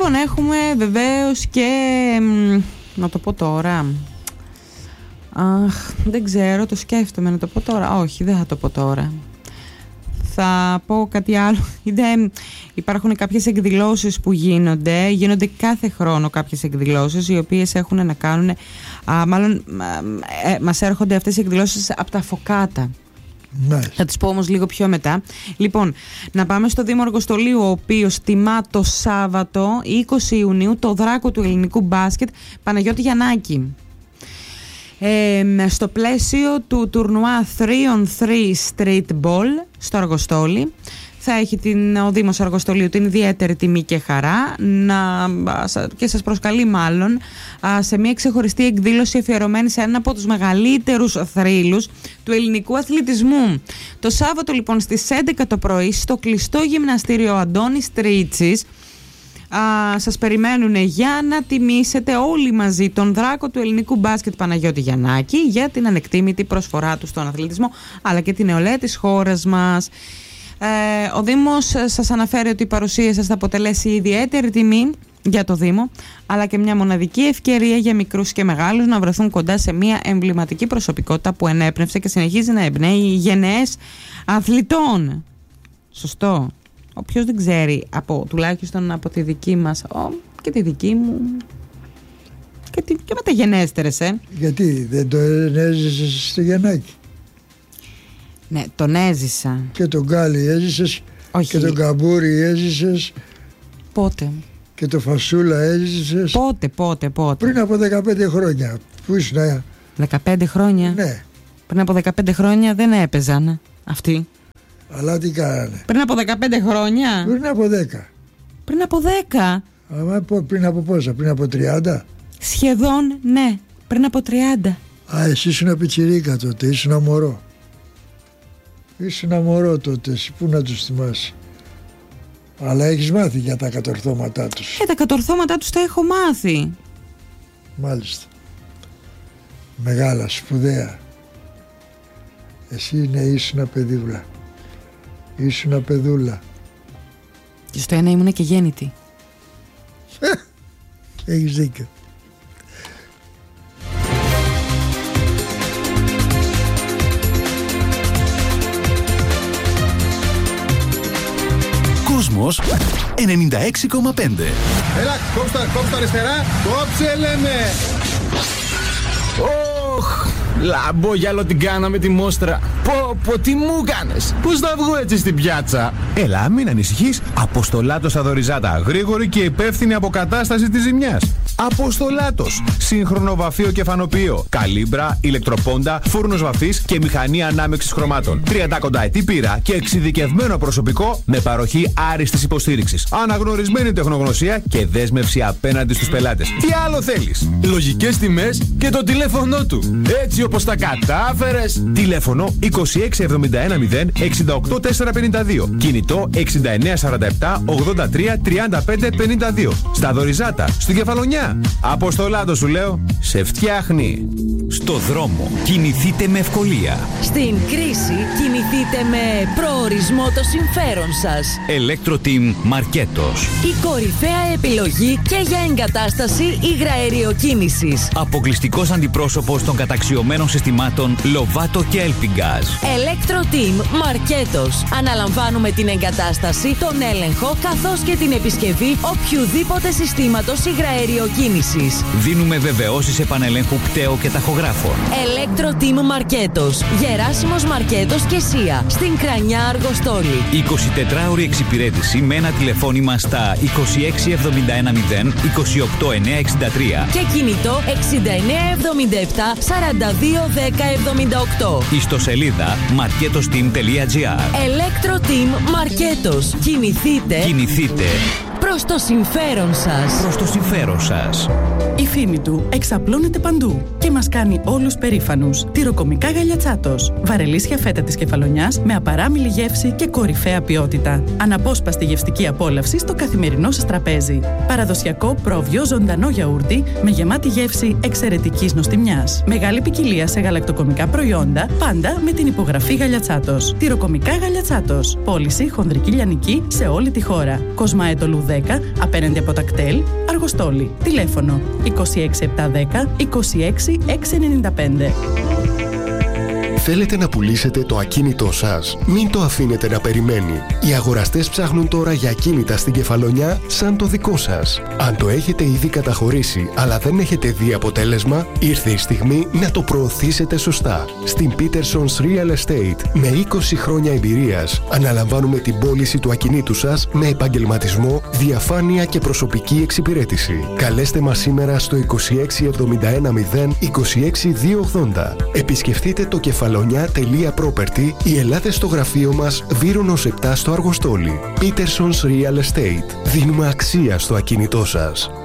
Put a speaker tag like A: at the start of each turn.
A: Λοιπόν, έχουμε βεβαίως και... να το πω τώρα. Δεν ξέρω, το σκέφτομαι να το πω τώρα. Όχι, δεν θα το πω τώρα. Θα πω κάτι άλλο. Υπάρχουν κάποιες εκδηλώσεις που γίνονται κάθε χρόνο κάποιες εκδηλώσεις οι οποίες έχουν να κάνουν, μας έρχονται αυτές οι εκδηλώσεις από τα Φωκάτα. Θα τις πω όμως λίγο πιο μετά. Λοιπόν, να πάμε στο Δήμο Αργοστολίου, ο οποίος τιμά το Σάββατο 20 Ιουνίου το δράκο του ελληνικού μπάσκετ Παναγιώτη Γιαννάκη. Στο πλαίσιο του τουρνουά 3on3 Street Ball στο Αργοστόλι θα έχει ο Δήμος Αργοστολίου την ιδιαίτερη τιμή και χαρά και σας προσκαλεί μάλλον σε μια ξεχωριστή εκδήλωση αφιερωμένη σε έναν από τους μεγαλύτερους θρύλους του ελληνικού αθλητισμού. Το Σάββατο λοιπόν στις 11 το πρωί στο κλειστό γυμναστήριο Αντώνης Τρίτσης σας περιμένουν για να τιμήσετε όλοι μαζί τον δράκο του ελληνικού μπάσκετ Παναγιώτη Γιαννάκη για την ανεκτήμητη προσφορά του στον αθλητισμό αλλά και την νεολαία της χώρας μας. Ο Δήμος σας αναφέρει ότι η παρουσία σας θα αποτελέσει ιδιαίτερη τιμή για το Δήμο αλλά και μια μοναδική ευκαιρία για μικρούς και μεγάλους να βρεθούν κοντά σε μια εμβληματική προσωπικότητα που ενέπνευσε και συνεχίζει να εμπνέει γενναίες αθλητών. Σωστό. Όποιος δεν ξέρει, τουλάχιστον από τη δική μας και τη δική μου και μεταγενέστερες
B: Γιατί δεν το έζησες στο Γιαννάκη?
A: Ναι, τον έζησα.
B: Και τον Γκάλι έζησες?
A: Όχι.
B: Και τον Καμπούρη έζησες?
A: Πότε?
B: Και το Φασούλα έζησες?
A: Πότε?
B: Πριν από 15 χρόνια. Πού ήσουν?
A: 15 χρόνια?
B: Ναι.
A: Πριν από 15 χρόνια δεν έπαιζαν αυτοί.
B: Αλλά τι κάνανε?
A: Πριν από 15 χρόνια?
B: Πριν από 10.
A: Πριν από 10?
B: Πριν από πόσα? Πριν από 30?
A: Σχεδόν ναι. Πριν από 30.
B: Εσύ ήσουν πιτσιρίκα τότε, ήσουν μωρό. Ήσουν μωρό τότε, εσύ πού να τους θυμάσαι? Αλλά έχεις μάθει για τα κατορθώματά τους.
A: Τα κατορθώματά τους τα έχω μάθει.
B: Μάλιστα. Μεγάλα, σπουδαία. Εσύ ήσουν παιδίβουλα. Ήσουν παιδούλα.
A: Και στο ένα ήμουν και γέννητη.
B: Έχεις δίκιο.
C: Κόσμος 96,5.
D: Έλα, κόψτε αριστερά. Κόψε λέμε.
E: Λαμπόγιαλο την κάναμε τη μόστρα. Πω, τι μου κάνες? Πώς θα βγω έτσι στην πιάτσα?
C: Έλα, μην ανησυχείς. Αποστολάτος στα Δωριζάτα. Γρήγορη και υπεύθυνη αποκατάσταση της ζημιάς. Αποστολάτος. Σύγχρονο βαφείο και φανοποιείο. Καλύμπρα, ηλεκτροπόντα, φούρνος βαφής και μηχανή ανάμειξης χρωμάτων. 30 κονταετή πείρα και εξειδικευμένο προσωπικό με παροχή άριστης υποστήριξης. Αναγνωρισμένη τεχνογνωσία και δέσμευση απέναντι στους πελάτες. Τι άλλο θέλεις?
E: Λογικές τιμές και το τηλέφωνό του. Έτσι όπως τα κατάφερες.
C: Τηλέφωνο 26710 68452. Κινητό 6947 83 35 52. Στα Δωριζάτα, στην Κεφαλονιά. Αποστολάτο σου λέω, σε φτιάχνει. Στο δρόμο κινηθείτε με ευκολία.
F: Στην κρίση κινηθείτε με προορισμό το συμφέρον σας.
C: Electro-Team Μαρκέτος.
F: Η κορυφαία επιλογή και για εγκατάσταση υγραεριοκίνησης.
C: Αποκλειστικός αντιπρόσωπος των καταξιωμένων συστημάτων Lovato και Elpingaz.
F: Electro-Team Μαρκέτος. Αναλαμβάνουμε την εγκατάσταση, τον έλεγχο καθώς και την επισκευή οποιουδήποτε συστήματος υγραεριοκίνησης.
C: Δίνουμε βεβαιώσεις επανελέγχου κταίου και ταχογράφων.
F: Electro-Team Μαρκέτος. Γεράσιμος Μαρκέτος και Σία. Στην Κρανιά Αργοστόλη.
C: 24ωρη εξυπηρέτηση με ένα τηλεφώνημα στα 26710 28963
F: και κινητό 6977 421078.
C: Ιστοσελίδα marketosteam.gr.
F: Electro-Team Μαρκέτος. Κινηθείτε
C: προς
F: το συμφέρον σας.
C: Προς το συμφέρον σας.
G: Η φήμη του εξαπλώνεται παντού και μας κάνει όλους περήφανους. Τυροκομικά Γαλιατσάτος. Βαρελίσια φέτα της Κεφαλονιάς με απαράμιλη γεύση και κορυφαία ποιότητα. Αναπόσπαστη γευστική απόλαυση στο καθημερινό σας τραπέζι. Παραδοσιακό πρόβιο ζωντανό γιαούρτι με γεμάτη γεύση εξαιρετικής νοστιμιάς. Μεγάλη ποικιλία σε γαλακτοκομικά προϊόντα, πάντα με την υπογραφή Γαλιατσάτος. Τυροκομικά Γαλιατσάτος. Πώληση χονδρική λιανική σε όλη τη χώρα. Κοσμάετολου 10, απέναντι από τα κτέλ, Αργοστόλη. Τηλέφωνο 26710 26695.
H: Θέλετε να πουλήσετε το ακίνητό σας? Μην το αφήνετε να περιμένει. Οι αγοραστές ψάχνουν τώρα για ακίνητα στην Κεφαλονιά σαν το δικό σας. Αν το έχετε ήδη καταχωρήσει αλλά δεν έχετε δει αποτέλεσμα, ήρθε η στιγμή να το προωθήσετε σωστά. Στην Peterson's Real Estate, με 20 χρόνια εμπειρίας, αναλαμβάνουμε την πώληση του ακινήτου σας με επαγγελματισμό, διαφάνεια και προσωπική εξυπηρέτηση. Καλέστε μας σήμερα στο 26710 26280. Επισκεφτείτε το κεφαλονιά.property ή ελάτε στο γραφείο μας Βύρονος 7 στο Αργοστόλι. Peterson's Real Estate. Δίνουμε αξία στο ακίνητό σας.